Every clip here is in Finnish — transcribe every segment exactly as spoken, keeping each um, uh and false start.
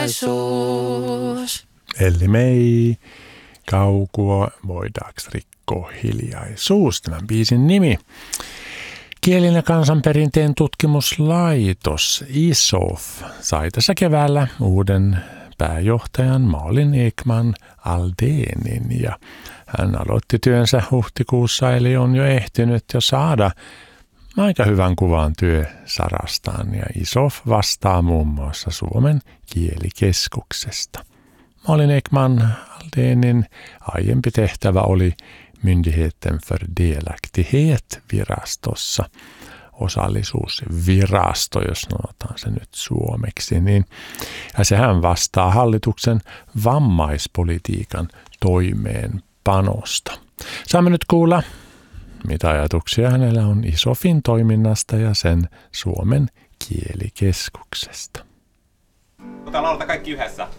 hiljaisuus. Eli me ei kaukua voidaaks rikkoa hiljaisuus. Tämän biisin nimi. Kielin ja kansanperinteen tutkimuslaitos I S O F sai tässä keväällä uuden pääjohtajan Malin Ekman Aldénin ja hän aloitti työnsä huhtikuussa, eli on jo ehtinyt jo saada aika hyvän kuvan työsarastaan ja I S O F vastaa muun muassa Suomen kielikeskuksesta. Malin Ekman Aldénin aiempi tehtävä oli Myndigheten för delaktighet virastossa, osallisuusvirasto, jos sanotaan se nyt suomeksi, niin ja sehän vastaa hallituksen vammaispolitiikan toimeenpanosta. Saamme nyt kuulla, mitä ajatuksia hänellä on I S O F:in toiminnasta ja sen Suomen kielikeskuksesta. Otetaan laulata kaikki yhdessä.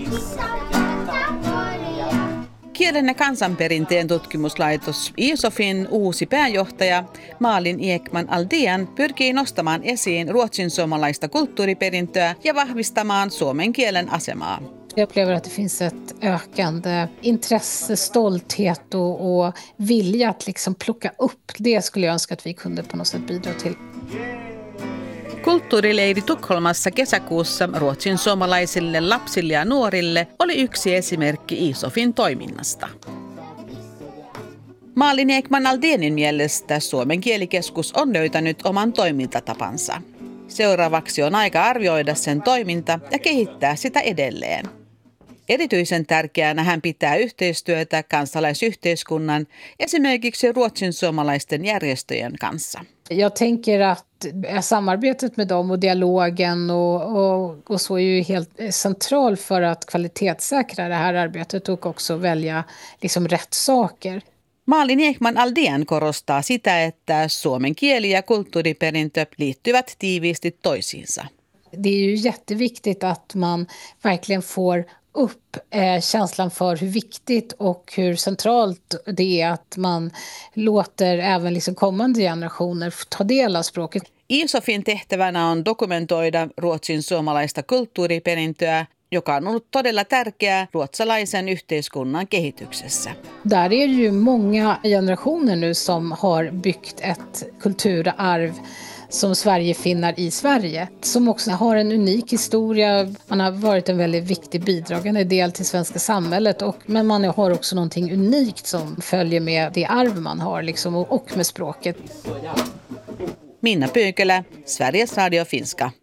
Kielen ja kansanperinteen tutkimuslaitos I S O F:in uusi pääjohtaja Malin Ekman Aldén pyrkii nostamaan esiin ruotsin suomalaista kulttuuriperintöä ja vahvistamaan suomen kielen asemaa. Jag upplever att det finns ett ökande intresse, stolthet och, och vilja att liksom plocka upp. Det skulle jag önska att vi kunde på något sätt bidra till. Kulttuurileiri Tukholmassa kesäkuussa ruotsin suomalaisille lapsille ja nuorille oli yksi esimerkki I S O F:in toiminnasta. Malin Ekman Aldénin mielestä Suomen kielikeskus on löytänyt oman toimintatapansa. Seuraavaksi on aika arvioida sen toiminta ja kehittää sitä edelleen. Erityisen tärkeänä hän pitää yhteistyötä kansalaisyhteiskunnan, esimerkiksi ruotsin suomalaisten järjestöjen kanssa. Jag tänker att samarbetet med dem och dialogen och, och, och så är ju helt central för att kvalitetssäkra det här arbetet och också välja liksom rätt saker. Malin Ekman Aldén korostaa sitä, että suomen kieli ja kulttuuriperintö liittyvät tiiviisti toisiinsa. Det är ju jätteviktigt att man verkligen får upp eh, känslan för hur viktigt och hur centralt det är att man låter även liksom kommande generationer ta del av språket. I S O F:in tehtävänä on dokumentoida ruotsin suomalaista kulttuuriperintöä, joka on ollut todella tärkeää ruotsalaisen yhteiskunnan kehityksessä. Där är ju många generationer nu som har byggt ett kulturarv som Sverigefinnar i Sverige, som också har en unik historia. Man har varit en väldigt viktig bidragande del till svenska samhället, och, men man har också någonting unikt som följer med det arv man har liksom, och med språket. Minna Pyykälä, Sveriges Radio Finska.